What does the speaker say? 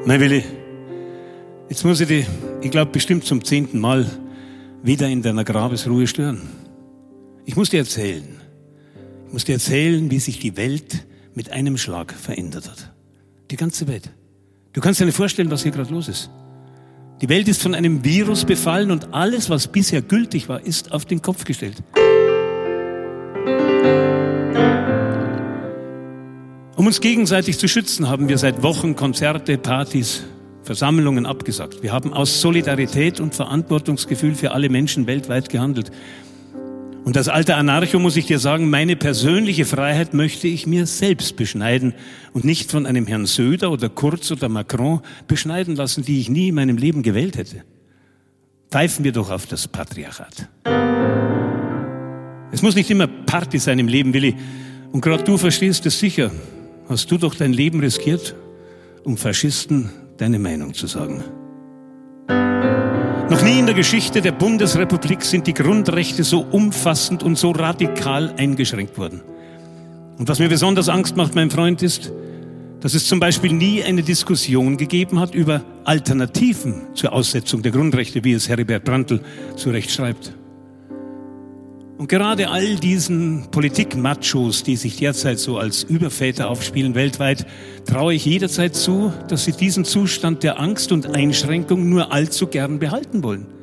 Mein Willi, jetzt muss ich dich, ich glaube bestimmt zum 10. Mal, wieder in deiner Grabesruhe stören. Ich muss dir erzählen, wie sich die Welt mit einem Schlag verändert hat. Die ganze Welt. Du kannst dir nicht vorstellen, was hier gerade los ist. Die Welt ist von einem Virus befallen und alles, was bisher gültig war, ist auf den Kopf gestellt. Um uns gegenseitig zu schützen, haben wir seit Wochen Konzerte, Partys, Versammlungen abgesagt. Wir haben aus Solidarität und Verantwortungsgefühl für alle Menschen weltweit gehandelt. Und als alter Anarcho muss ich dir sagen, meine persönliche Freiheit möchte ich mir selbst beschneiden und nicht von einem Herrn Söder oder Kurz oder Macron beschneiden lassen, die ich nie in meinem Leben gewählt hätte. Pfeifen wir doch auf das Patriarchat. Es muss nicht immer Party sein im Leben, Willi. Und gerade du verstehst es sicher. Hast du doch dein Leben riskiert, um Faschisten deine Meinung zu sagen. Noch nie in der Geschichte der Bundesrepublik sind die Grundrechte so umfassend und so radikal eingeschränkt worden. Und was mir besonders Angst macht, mein Freund, ist, dass es zum Beispiel nie eine Diskussion gegeben hat über Alternativen zur Aussetzung der Grundrechte, wie es Heribert Prantl zu Recht schreibt. Und gerade all diesen Politik-Machos, die sich derzeit so als Überväter aufspielen weltweit, traue ich jederzeit zu, dass sie diesen Zustand der Angst und Einschränkung nur allzu gern behalten wollen.